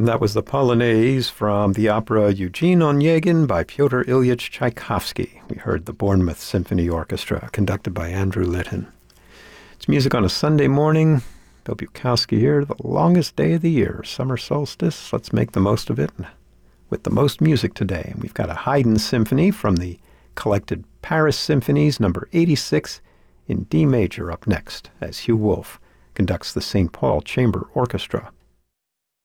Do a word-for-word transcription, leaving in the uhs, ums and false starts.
And that was the Polonaise from the opera Eugene Onegin by Pyotr Ilyich Tchaikovsky. We heard the Bournemouth Symphony Orchestra, conducted by Andrew Litton. It's music on a Sunday morning. Bill Bukowski here, the longest day of the year, summer solstice. Let's make the most of it with the most music today. And we've got a Haydn symphony from the collected Paris Symphonies, number eighty-six, in D major up next, as Hugh Wolf conducts the Saint Paul Chamber Orchestra.